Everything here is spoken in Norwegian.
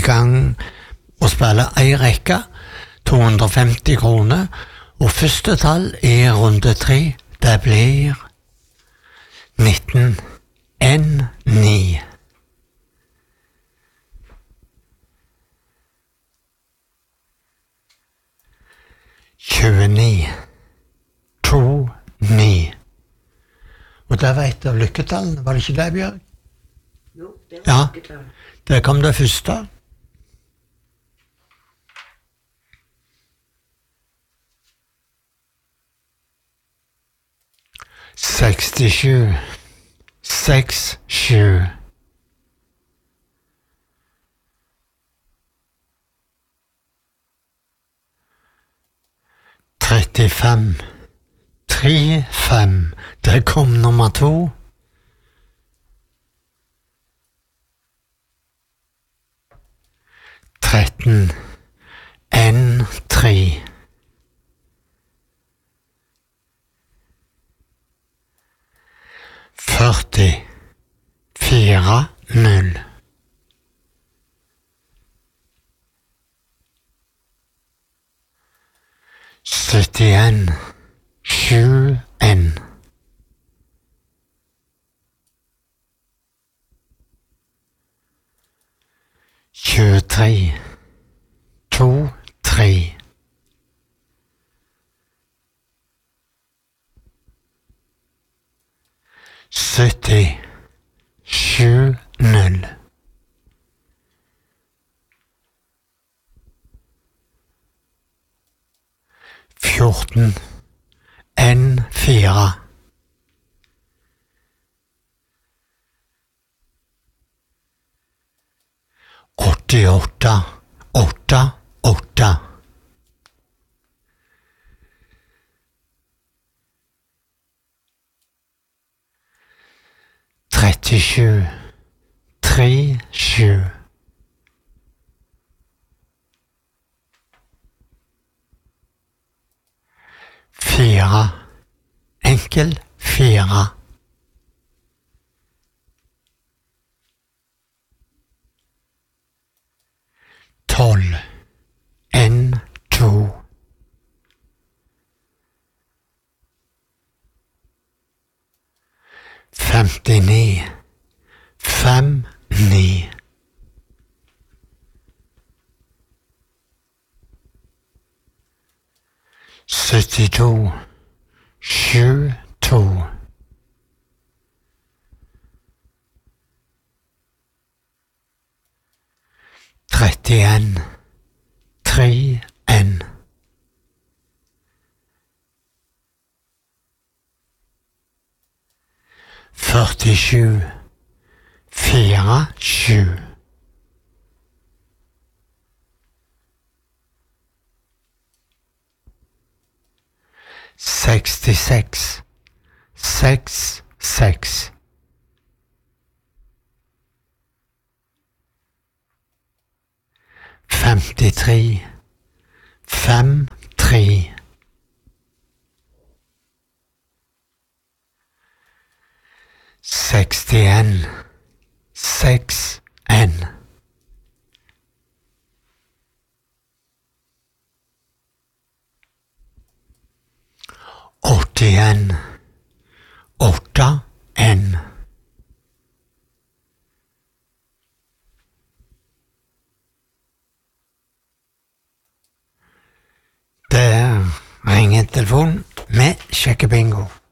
gang å spille ei rekke, 250 kroner, og første tall i runde 3, det blir 19 N9. 29 29. Og det vet du av lykketallene, var det ikke det, Bjørg? Jo, det var lykketallene. Der kom det første. 67 67. 35 35. Der kom nummer 2. 13 N3. 40 40. 71 7N. 23 2 3. 70 7 0. 14 N4. 88 8 8. 37 3 7. 4 enkel 4. 12 N2. 59 5 9. 72 7 2. 31 3 N. 47 4 7. 66 6 6. 53 5 3. 61 6 N. 81 8 N. 'Der ringer telefonen med sjekkebingo'.